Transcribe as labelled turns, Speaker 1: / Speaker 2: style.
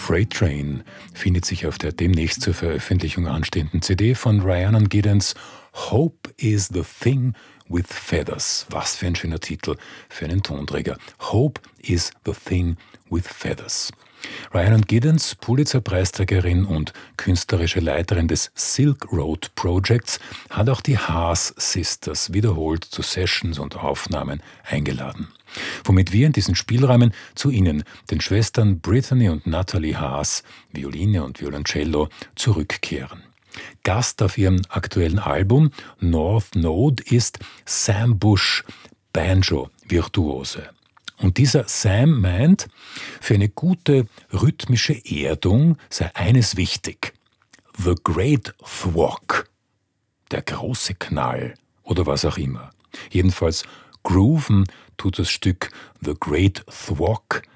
Speaker 1: Freight Train findet sich auf der demnächst zur Veröffentlichung anstehenden CD von Rhiannon Giddens. Hope is the thing with feathers. Was für ein schöner Titel für einen Tonträger. Hope is the thing with feathers. Rhiannon Giddens, Pulitzer-Preisträgerin und künstlerische Leiterin des Silk Road Projects, hat auch die Haas Sisters wiederholt zu Sessions und Aufnahmen eingeladen. Womit wir in diesen Spielräumen zu Ihnen, den Schwestern Brittany und Natalie Haas, Violine und Violoncello, zurückkehren. Gast auf ihrem aktuellen Album North Node ist Sam Bush, Banjo-Virtuose. Und dieser Sam meint, für eine gute rhythmische Erdung sei eines wichtig: The Great Thwack, der große Knall oder was auch immer. Jedenfalls grooven tut das Stück The Great Thwack